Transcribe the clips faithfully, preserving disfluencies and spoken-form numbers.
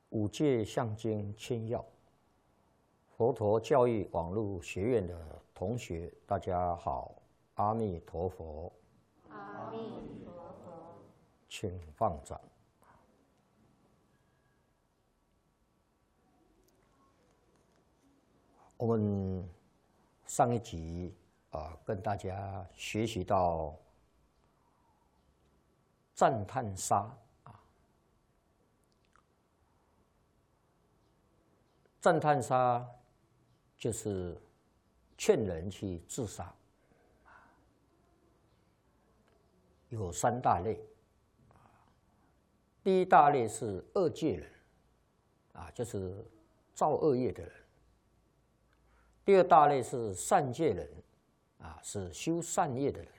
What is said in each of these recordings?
五戒相经千要，佛陀教育网络学院的同学，大家好，阿弥陀佛。 阿弥陀佛。 请放掌。我们上一集啊、呃，跟大家学习到赞叹杀。赞叹杀就是劝人去自杀，有三大类。第一大类是恶戒人，啊，就是造恶业的人；第二大类是善戒人，啊，是修善业的人；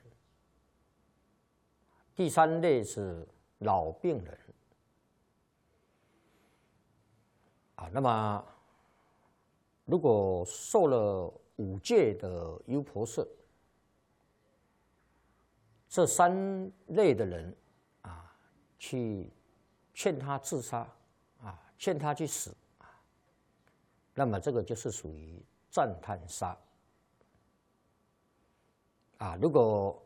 第三类是老病人，啊，那么。如果受了五戒的优婆塞，这三类的人啊，去劝他自杀啊，劝他去死啊，那么这个就是属于赞叹杀啊。如果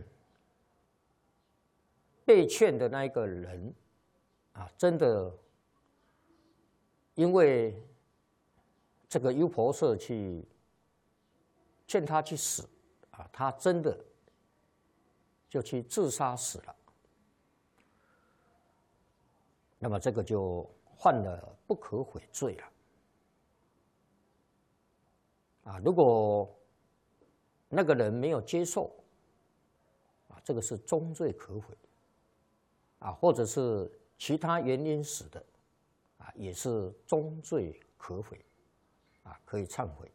被劝的那一个人啊，真的因为这个优婆塞去劝他去死啊，他真的就去自杀死了。那么这个就犯了不可悔罪了啊！如果那个人没有接受啊，这个是终罪可悔啊，或者是其他原因死的啊，也是终罪可悔。啊，可以忏悔。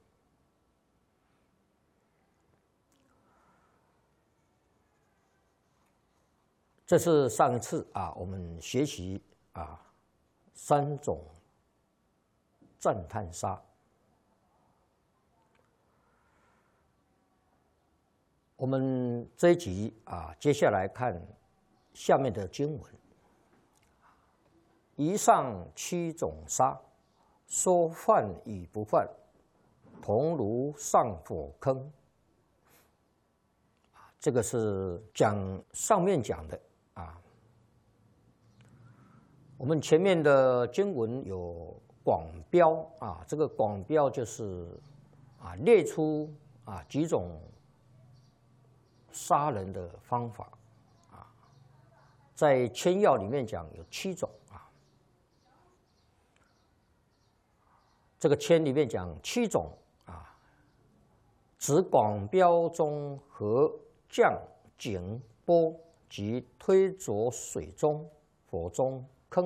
这是上一次啊，我们学习啊三种赞叹杀。我们这一集啊，接下来看下面的经文：以上七种杀。说犯与不犯，同如上火坑。这个是讲上面讲的啊。我们前面的经文有广标啊，这个广标就是啊列出啊几种杀人的方法啊，在千要里面讲有七种。这个签里面讲七种啊，指广标中和降、井、波及推着水中、火中、